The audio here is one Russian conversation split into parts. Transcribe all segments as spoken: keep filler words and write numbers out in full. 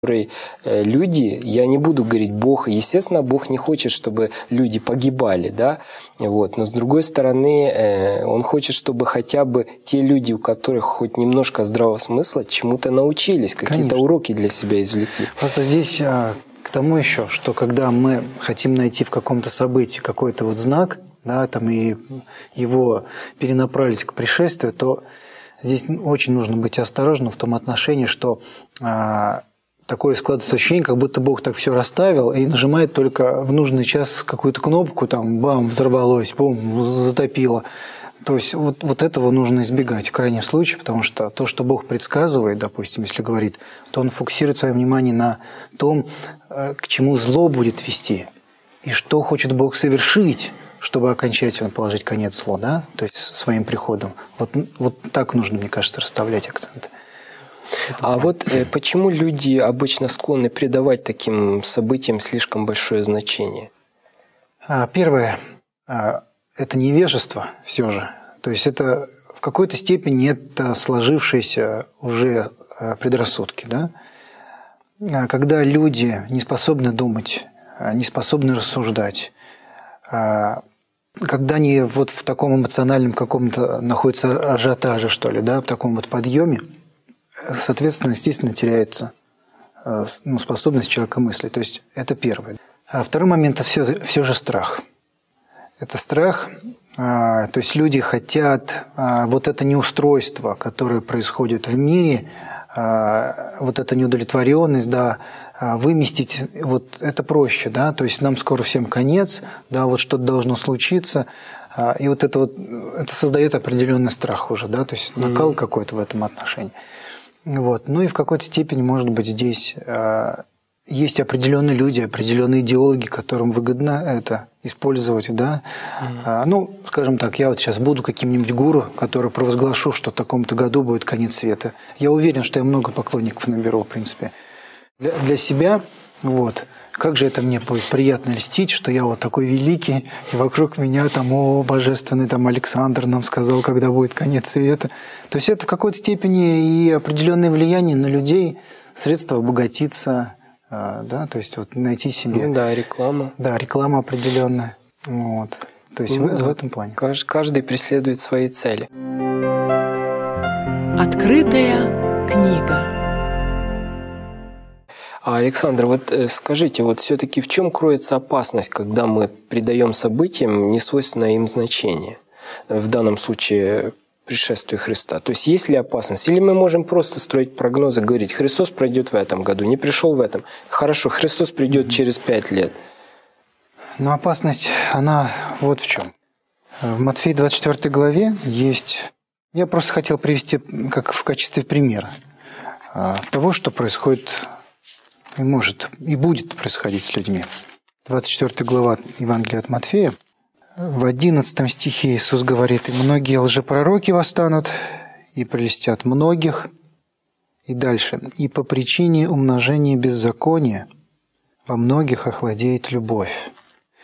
Люди, я не буду говорить Бог, естественно, Бог не хочет, чтобы люди погибали, да, вот, но с другой стороны, Он хочет, чтобы хотя бы те люди, у которых хоть немножко здравого смысла, чему-то научились, какие-то уроки для себя извлекли. Просто здесь к тому еще, что когда мы хотим найти в каком-то событии какой-то вот знак, да, там и его перенаправить к пришествию, то здесь очень нужно быть осторожным в том отношении, что такое складывается ощущение, как будто Бог так все расставил и нажимает только в нужный час какую-то кнопку, там, бам, взорвалось, бум, затопило. То есть вот, вот этого нужно избегать в крайнем случае, потому что то, что Бог предсказывает, допустим, если говорит, то Он фокусирует свое внимание на том, к чему зло будет вести, и что хочет Бог совершить, чтобы окончательно положить конец злу, да, то есть своим приходом. Вот, вот так нужно, мне кажется, расставлять акценты. А вот э, почему люди обычно склонны придавать таким событиям слишком большое значение? Первое – это невежество все же. То есть это в какой-то степени это сложившиеся уже предрассудки. Да? Когда люди не способны думать, не способны рассуждать, когда они вот в таком эмоциональном каком-то находятся ажиотаже, что ли, да, в таком вот подъеме, соответственно, естественно, теряется ну, способность человека мыслить. То есть это первое. А второй момент – это все, все же страх. Это страх, то есть люди хотят вот это неустройство, которое происходит в мире, вот эта неудовлетворенность, да, выместить, вот это проще, да, то есть нам скоро всем конец, да, вот что-то должно случиться, и вот это вот, это создает определенный страх уже, да, то есть накал mm-hmm. какой-то в этом отношении. Вот. Ну и в какой-то степени, может быть, здесь э, есть определенные люди, определенные идеологи, которым выгодно это использовать, да. Mm-hmm. А, ну, скажем так, я вот сейчас буду каким-нибудь гуру, который провозглашу, что в таком-то году будет конец света. Я уверен, что я много поклонников наберу, в принципе. Для, для себя, вот. Как же это мне будет приятно льстить, что я вот такой великий, и вокруг меня там, о, божественный там Александр нам сказал, когда будет конец света. То есть это в какой-то степени и определенное влияние на людей, средство обогатиться, да, то есть вот найти себе. Ну да, реклама. Да, реклама определенная. Вот. То есть ну, в, да. в этом плане. Каждый, каждый преследует свои цели. Открытая книга. А, Александр, вот скажите, вот все-таки в чем кроется опасность, когда мы придаем событиям несвойственное им значение? В данном случае пришествию Христа. То есть есть ли опасность? Или мы можем просто строить прогнозы, говорить, Христос придет в этом году, не пришел в этом. Хорошо, Христос придет через пять лет. Но опасность, она вот в чем. В Матфея двадцать четвёртой главе есть... Я просто хотел привести как в качестве примера того, что происходит... И может, и будет происходить с людьми. двадцать четвёртая глава Евангелия от Матфея. В одиннадцатом стихе Иисус говорит: «И многие лжепророки восстанут, и прелестят многих». И дальше. «И по причине умножения беззакония во многих охладеет любовь».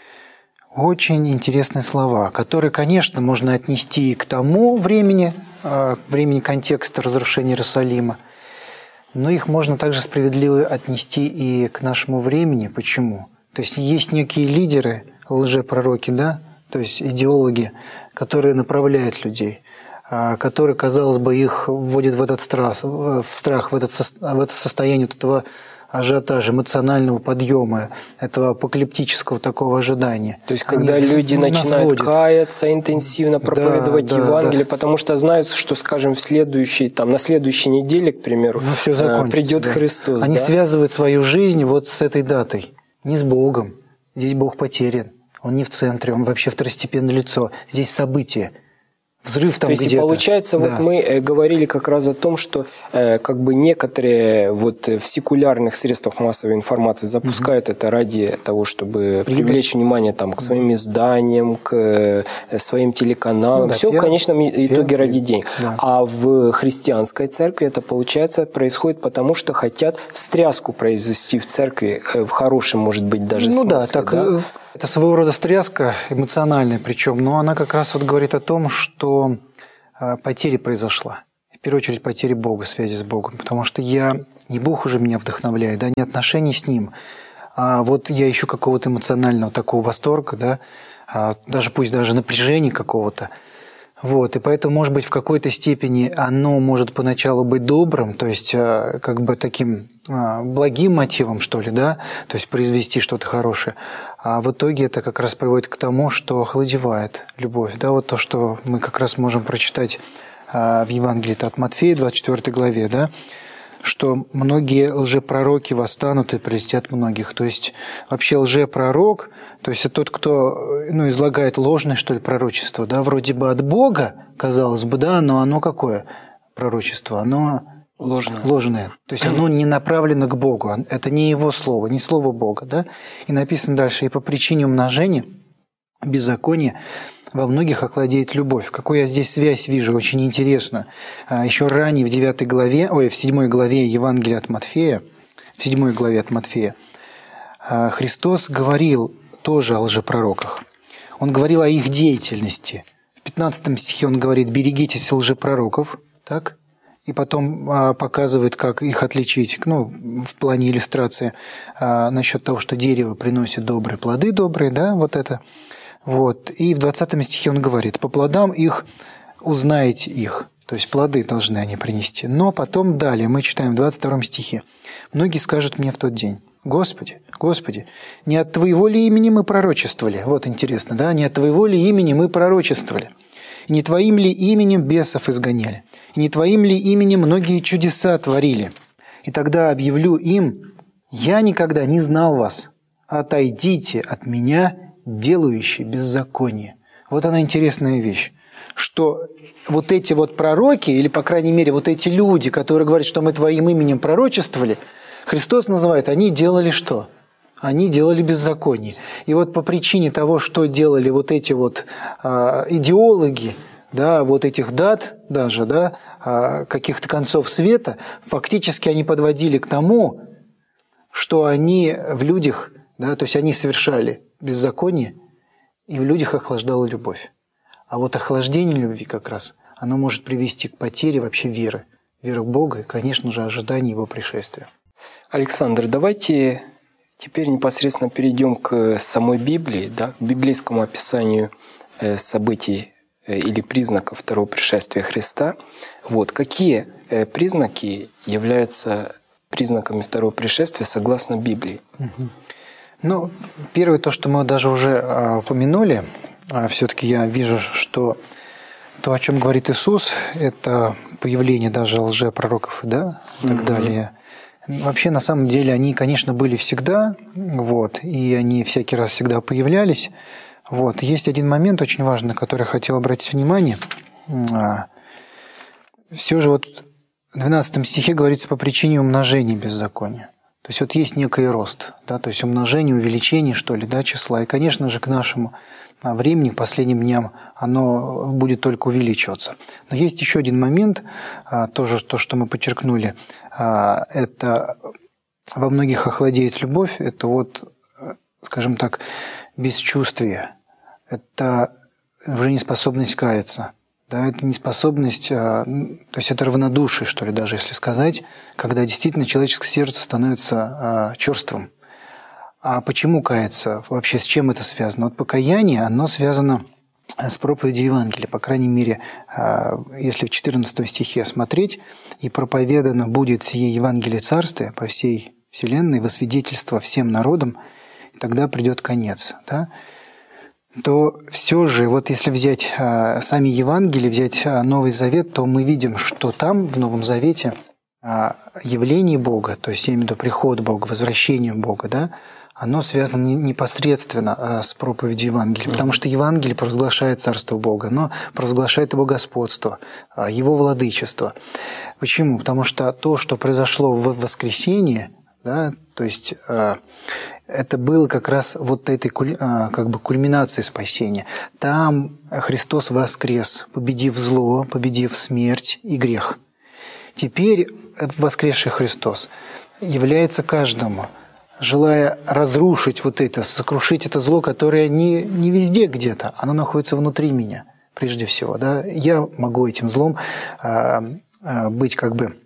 Очень интересные слова, которые, конечно, можно отнести и к тому времени, к времени контекста разрушения Иерусалима, но их можно также справедливо отнести и к нашему времени. Почему? То есть есть некие лидеры, лжепророки, да, то есть идеологи, которые направляют людей, которые, казалось бы, их вводят в этот страх, в страх, в этот, в это состояние вот этого ажиотажа, эмоционального подъема, этого апокалиптического такого ожидания. То есть, когда Они люди начинают водят. каяться, интенсивно проповедовать да, Евангелие, да, потому да. что знают, что, скажем, в следующей, там, на следующей неделе, к примеру, ну, все придет да. Христос. Они да? связывают свою жизнь вот с этой датой, не с Богом. Здесь Бог потерян, Он не в центре, Он вообще второстепенное лицо. Здесь событие. Взрыв там где-то. То есть, где-то. получается, да. вот мы говорили как раз о том, что э, как бы некоторые вот в секулярных средствах массовой информации запускают mm-hmm. это ради того, чтобы Прибыль. привлечь внимание там, к своим изданиям, к э, своим телеканалам. Ну, да, Все пер... в конечном итоге пер... ради денег. Да. А в христианской церкви это, получается, происходит потому, что хотят встряску произвести в церкви, э, в хорошем, может быть, даже ну, смысле. Да, так, да? Это своего рода встряска, эмоциональная причем, но она как раз вот говорит о том, что потеря произошла. В первую очередь потеря Бога, связи с Богом. Потому что я Не Бог уже меня вдохновляет, да, не отношения с Ним, а вот я ищу какого-то эмоционального такого восторга, да, а даже пусть даже напряжения какого-то. Вот, и поэтому, может быть, в какой-то степени оно может поначалу быть добрым, то есть как бы таким благим мотивом, что ли, да, то есть произвести что-то хорошее, а в итоге это как раз приводит к тому, что охладевает любовь, да, вот то, что мы как раз можем прочитать в Евангелии от Матфея, двадцать четвёртой главе, да, что многие лжепророки восстанут и прельстят многих. То есть вообще лжепророк, то есть это тот, кто ну, излагает ложное, что ли, пророчество, да, вроде бы от Бога, казалось бы, да, но оно какое пророчество? Оно ложное. ложное. То есть оно не направлено к Богу, это не Его слово, не слово Бога, да. И написано дальше, и по причине умножения, беззакония, во многих охладеет любовь. Какую я здесь связь вижу, очень интересную. Еще ранее в девятой главе, ой, в седьмой главе Евангелия от Матфея, в седьмой главе от Матфея, Христос говорил тоже о лжепророках. Он говорил о их деятельности. В пятнадцатом стихе он говорит: «Берегитесь лжепророков», так? И потом показывает, как их отличить, ну, в плане иллюстрации, насчет того, что дерево приносит добрые плоды, добрые, да, вот это. Вот. И в двадцатом стихе он говорит: «По плодам их узнаете их». То есть плоды должны они принести. Но потом далее мы читаем в двадцать втором стихе: «Многие скажут мне в тот день: Господи, Господи, не от Твоего ли имени мы пророчествовали?» Вот интересно, да? «Не от Твоего ли имени мы пророчествовали? Не Твоим ли именем бесов изгоняли? И не Твоим ли именем многие чудеса творили? И тогда объявлю им: я никогда не знал вас. Отойдите от меня, делающие беззаконие». Вот она интересная вещь, что вот эти вот пророки, или, по крайней мере, вот эти люди, которые говорят, что мы Твоим именем пророчествовали, Христос называет, они делали что? Они делали беззаконие. И вот по причине того, что делали вот эти вот а, идеологи, да, вот этих дат даже, да, а, каких-то концов света, фактически они подводили к тому, что они в людях, да, то есть они совершали беззаконие, и в людях охлаждала любовь. А вот охлаждение любви как раз, оно может привести к потере вообще веры. Веры в Бога и, конечно же, ожидания Его пришествия. Александр, давайте теперь непосредственно перейдем к самой Библии, да, к библейскому описанию событий или признаков второго пришествия Христа. Вот, какие признаки являются признаками второго пришествия согласно Библии? Угу. Ну, первое, то, что мы даже уже а, упомянули, а, все-таки я вижу, что то, о чем говорит Иисус, это появление даже лжепророков, да, и так mm-hmm. далее. Вообще, на самом деле, они, конечно, были всегда, вот, и они всякий раз всегда появлялись. Вот. Есть один момент очень важный, на который я хотел обратить внимание. Все же вот в двенадцатом стихе говорится по причине умножения беззакония. То есть вот есть некий рост, да, то есть умножение, увеличение, что ли, да, числа. И, конечно же, к нашему времени, к последним дням, оно будет только увеличиваться. Но есть еще один момент, тоже то, что мы подчеркнули, это во многих охладеет любовь, это вот, скажем так, бесчувствие, это уже неспособность каяться. Да, это неспособность, то есть это равнодушие, что ли, даже если сказать, когда действительно человеческое сердце становится черствым. А почему каяться? Вообще с чем это связано? Вот покаяние, оно связано с проповедью Евангелия. По крайней мере, если в четырнадцатом стихе смотреть, «И проповедано будет сие Евангелие Царствия по всей вселенной во свидетельство всем народам, и тогда придет конец». Да? То все же, вот если взять а, сами Евангелия, взять а, Новый Завет, то мы видим, что там, в Новом Завете, а, явление Бога, то есть я имею в виду приход Бога, возвращение Бога, да, оно связано не, непосредственно а, с проповедью Евангелия, потому что Евангелие провозглашает Царство Бога, но провозглашает Его господство, а, Его владычество. Почему? Потому что то, что произошло в воскресенье, да, то есть а, это было как раз вот этой как бы кульминацией спасения. Там Христос воскрес, победив зло, победив смерть и грех. Теперь воскресший Христос является каждому, желая разрушить вот это, сокрушить это зло, которое не, не везде где-то, оно находится внутри меня, прежде всего. Да? Я могу этим злом а, а, быть как бы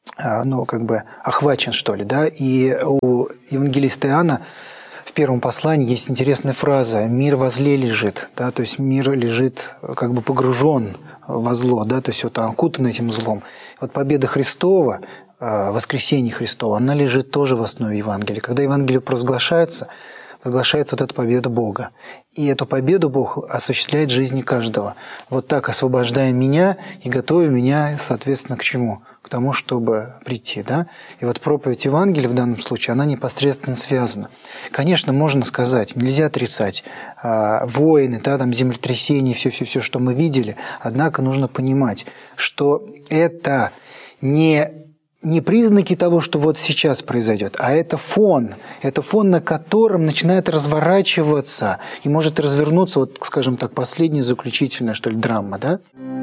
ну, как бы охвачен, что ли, да, и у евангелиста Иоанна в первом послании есть интересная фраза «мир возле лежит», да, то есть мир лежит, как бы погружен во зло, да, то есть вот окутан этим злом. Вот победа Христова, воскресение Христова, она лежит тоже в основе Евангелия. Когда Евангелие провозглашается, возглашается вот эта победа Бога. И эту победу Бог осуществляет в жизни каждого. Вот так освобождая меня и готовя меня, соответственно, к чему? К тому, чтобы прийти. Да? И вот проповедь Евангелия в данном случае, она непосредственно связана. Конечно, можно сказать, нельзя отрицать э, войны, да, там, землетрясения, все-все-все, что мы видели. Однако нужно понимать, что это не... не признаки того, что вот сейчас произойдет, а это фон. Это фон, на котором начинает разворачиваться и может развернуться, вот, скажем так, последняя заключительная, что ли, драма, да?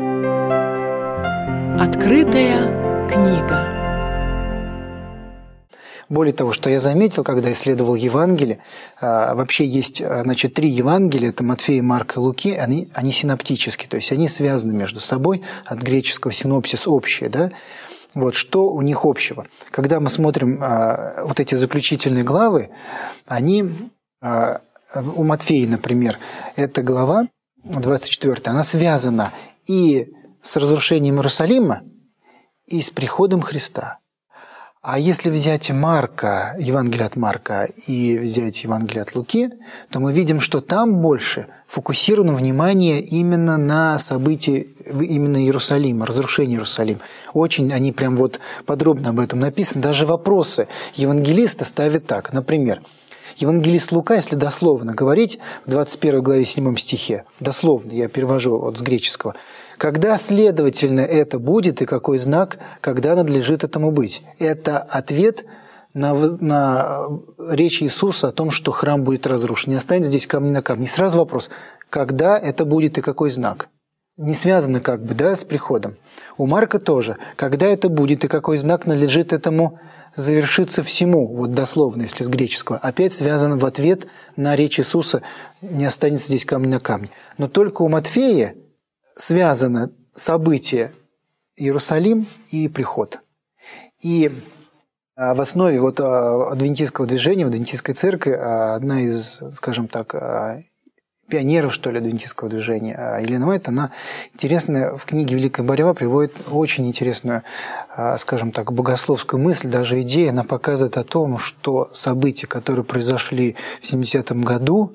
Открытая книга. Более того, что я заметил, когда исследовал Евангелие, вообще есть, значит, три Евангелия, это Матфея, Марка и Луки, они, они синоптические, то есть они связаны между собой, от греческого синопсис общее, да? Вот, что у них общего? Когда мы смотрим а, вот эти заключительные главы, они, а, у Матфея, например, эта глава, двадцать четвёртая, она связана и с разрушением Иерусалима, и с приходом Христа. А если взять Марка, Евангелие от Марка, и взять Евангелие от Луки, то мы видим, что там больше фокусировано внимание именно на событии именно Иерусалима, разрушения Иерусалима. Очень они прям вот подробно об этом написаны. Даже вопросы евангелиста ставят так. Например, евангелист Лука, если дословно говорить, в двадцать первой главе седьмом стихе, дословно, я перевожу вот с греческого, «Когда, следовательно, это будет и какой знак, когда надлежит этому быть?» Это ответ на, на речь Иисуса о том, что храм будет разрушен. Не останется здесь камня на камне. И сразу вопрос, когда это будет и какой знак? Не связано как бы, да, с приходом. У Марка тоже. Когда это будет и какой знак надлежит этому завершиться всему, вот дословно, если с греческого, опять связано в ответ на речь Иисуса «не останется здесь камня на камне». Но только у Матфея связано событие Иерусалим и приход. И в основе вот адвентистского движения, в адвентистской церкви одна из, скажем так, пионеров, что ли, адвентистского движения, Елена Уайт, она интересная, в книге «Великая борьба» приводит очень интересную, скажем так, богословскую мысль, даже идею. Она показывает о том, что события, которые произошли в семидесятом году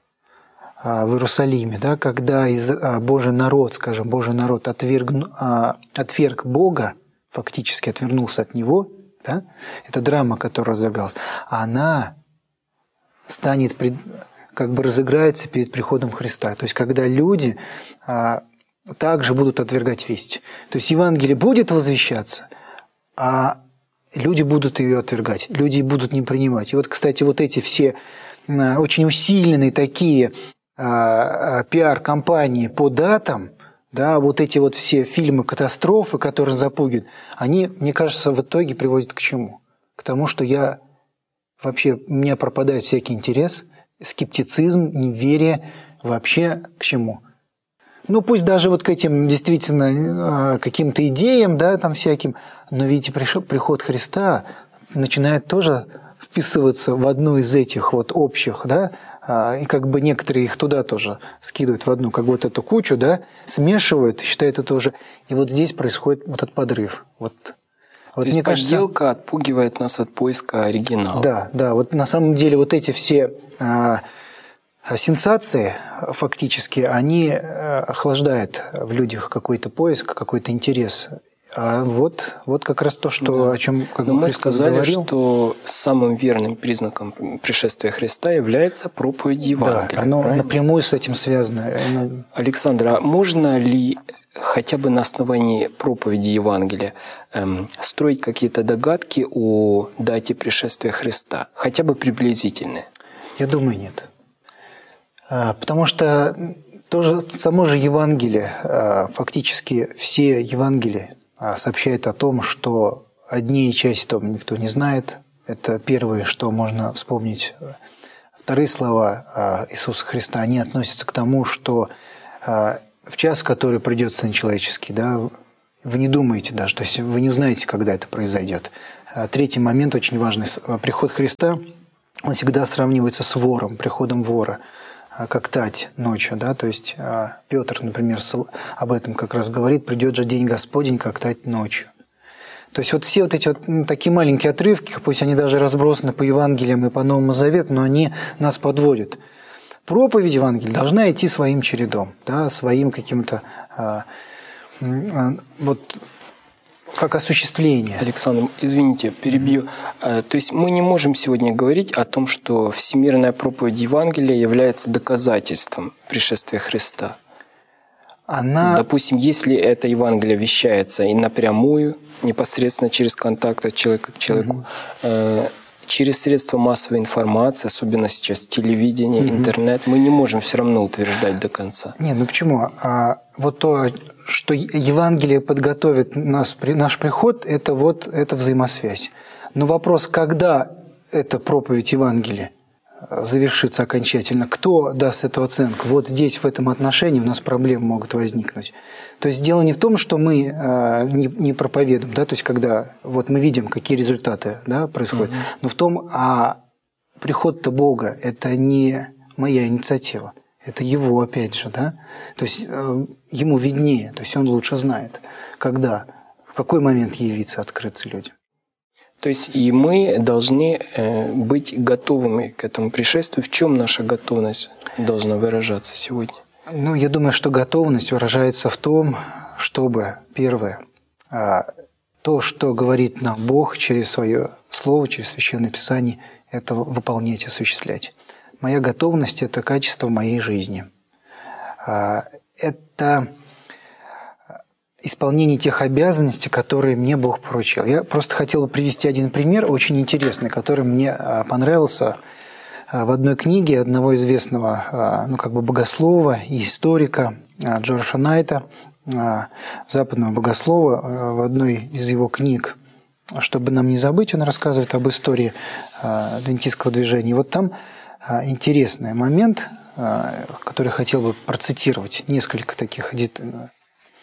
в Иерусалиме, да, когда из, Божий народ, скажем, Божий народ отверг, отверг Бога, фактически отвернулся от Него, да, это драма, которая разыгралась, она станет, как бы разыграется перед приходом Христа. То есть, когда люди а, также будут отвергать весть. То есть, Евангелие будет возвещаться, а люди будут ее отвергать, люди будут не принимать. И вот, кстати, вот эти все а, очень усиленные такие а, пиар-компании по датам, да, вот эти вот все фильмы катастрофы, которые запугивают, они, мне кажется, в итоге приводят к чему? К тому, что я вообще, у меня пропадает всякий интерес, скептицизм, неверие вообще к чему? Ну, пусть даже вот к этим действительно каким-то идеям, да, там всяким, но видите, приход Христа начинает тоже вписываться в одну из этих вот общих, да, и как бы некоторые их туда тоже скидывают в одну, как бы вот эту кучу, да, смешивают, считают это уже. И вот здесь происходит вот этот подрыв. Вот, вот То есть мне подделка кажется, отпугивает нас от поиска оригинала. Да, да, вот на самом деле вот эти все а, сенсации фактически, они охлаждают в людях какой-то поиск, какой-то интерес. А вот, вот как раз то, что, да. о чем как Но бы мы Христос сказали, говорил. что самым верным признаком пришествия Христа является проповедь Евангелия. Да, оно правильно? напрямую с этим связано. Оно... Александр, а можно ли хотя бы на основании проповеди Евангелия эм, строить какие-то догадки о дате пришествия Христа? Хотя бы приблизительные? Я думаю, нет. А, потому что тоже, само же Евангелие, а, фактически все Евангелия сообщают о том, что одни части там никто не знает. Это первое, что можно вспомнить. Вторые слова Иисуса Христа, они относятся к тому, что в час, который придет Сын Человеческий, да, Вы не думаете даже, то есть вы не узнаете, когда это произойдет. Третий момент очень важный. Приход Христа, он всегда сравнивается с вором, приходом вора, как тать ночью. Да? То есть Петр, например, об этом как раз говорит: «Придет же день Господень, как тать ночью». То есть вот все вот эти вот ну, такие маленькие отрывки, пусть они даже разбросаны по Евангелиям и по Новому Завету, но они нас подводят. Проповедь Евангелия должна идти своим чередом, да, своим каким-то а, а, вот как осуществление. Александр, извините, перебью. Mm-hmm. То есть мы не можем сегодня говорить о том, что всемирная проповедь Евангелия является доказательством пришествия Христа. Она... Допустим, если это Евангелие вещается и напрямую, непосредственно через контакт от человека к человеку, угу. э, через средства массовой информации, особенно сейчас телевидение, угу. интернет, мы не можем все равно утверждать до конца. Нет, ну почему? А вот то, что Евангелие подготовит нас, наш приход, это вот это взаимосвязь. Но вопрос, когда эта проповедь Евангелия завершится окончательно, кто даст эту оценку? Вот здесь, в этом отношении у нас проблемы могут возникнуть. То есть дело не в том, что мы э, не, не проповедуем, да, то есть когда вот мы видим, какие результаты, да, происходят, mm-hmm. но в том, а приход-то Бога – это не моя инициатива, это Его, опять же, да, то есть э, Ему виднее, то есть Он лучше знает, когда, в какой момент явиться, открыться людям. То есть и мы должны э, быть готовыми к этому пришествию. В чем наша готовность должна выражаться сегодня? Ну, я думаю, что готовность выражается в том, чтобы, первое, э, то, что говорит нам Бог через свое Слово, через Священное Писание, это выполнять, осуществлять. Моя готовность – это качество моей жизни. Э, это... исполнение тех обязанностей, которые мне Бог поручил. Я просто хотел бы привести один пример, очень интересный, который мне понравился в одной книге одного известного ну, как бы богослова и историка Джорджа Найта, западного богослова. В одной из его книг, чтобы нам не забыть, он рассказывает об истории адвентистского движения. И вот там интересный момент, который хотел бы процитировать, несколько таких деталей.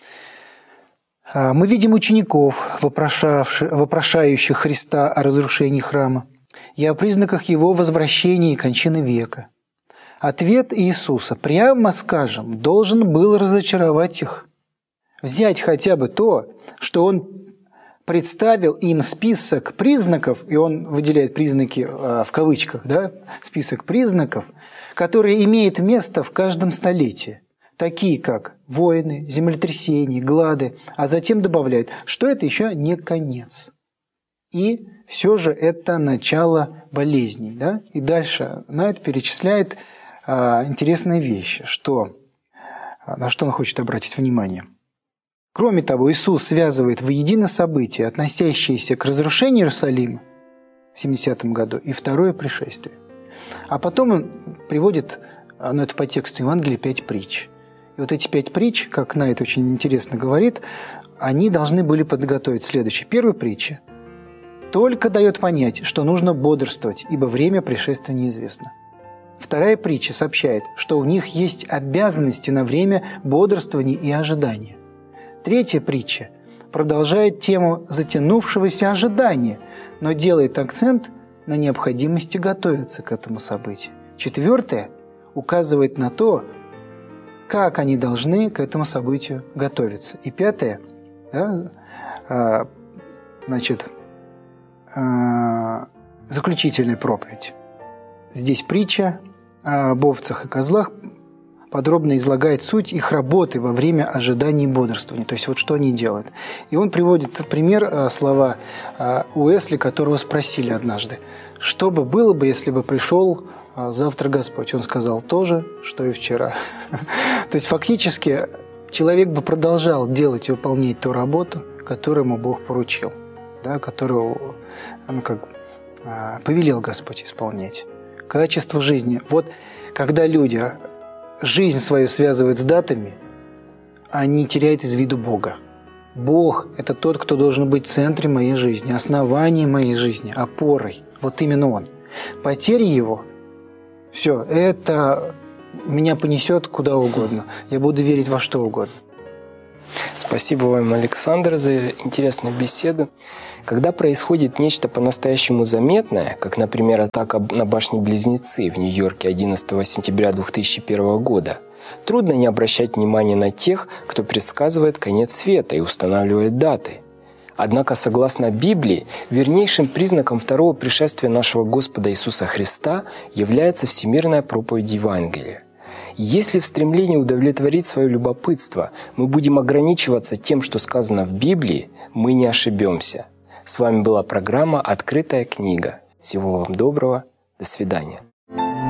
Мы видим учеников, вопрошающих Христа о разрушении храма и о признаках Его возвращения и кончины века. Ответ Иисуса, прямо скажем, должен был разочаровать их. Взять хотя бы то, что Он представил им список признаков, и Он выделяет признаки в кавычках, да, список признаков, которые имеют место в каждом столетии. Такие как войны, землетрясения, глады, а затем добавляет, что это еще не конец. И все же это начало болезней. Да? И дальше Найт перечисляет а, интересные вещи, что, а, на что он хочет обратить внимание. Кроме того, Иисус связывает воедино события, относящиеся к разрушению Иерусалима в семидесятом году и второе пришествие. А потом он приводит, ну это по тексту Евангелия, пять притч. И вот эти пять притч, как Найт очень интересно говорит, они должны были подготовить следующее. Первая притча только дает понять, что нужно бодрствовать, ибо время пришествия неизвестно. Вторая притча сообщает, что у них есть обязанности на время бодрствования и ожидания. Третья притча продолжает тему затянувшегося ожидания, но делает акцент на необходимости готовиться к этому событию. Четвертая указывает на то, как они должны к этому событию готовиться. И пятое, да, а, значит, а, заключительная проповедь. Здесь притча об овцах и козлах подробно излагает суть их работы во время ожидания и бодрствования. То есть вот что они делают. И он приводит пример, слова Уэсли, которого спросили однажды, что бы было бы, если бы пришел завтра Господь. Он сказал то же, что и вчера. То есть фактически человек бы продолжал делать и выполнять ту работу, которую ему Бог поручил, да, которую ну, как, повелел Господь исполнять. Качество жизни. Вот когда люди жизнь свою связывают с датами, они теряют из виду Бога. Бог – это тот, кто должен быть в центре моей жизни, основанием моей жизни, опорой. Вот именно Он. Потеря Его – все, это меня понесет куда угодно. Я буду верить во что угодно. Спасибо вам, Александр, за интересную беседу. Когда происходит нечто по-настоящему заметное, как, например, атака на башни-близнецы в Нью-Йорке одиннадцатого сентября две тысячи первого года, трудно не обращать внимания на тех, кто предсказывает конец света и устанавливает даты. Однако, согласно Библии, вернейшим признаком второго пришествия нашего Господа Иисуса Христа является всемирная проповедь Евангелия. Если в стремлении удовлетворить свое любопытство мы будем ограничиваться тем, что сказано в Библии, мы не ошибемся. С вами была программа «Открытая книга». Всего вам доброго. До свидания.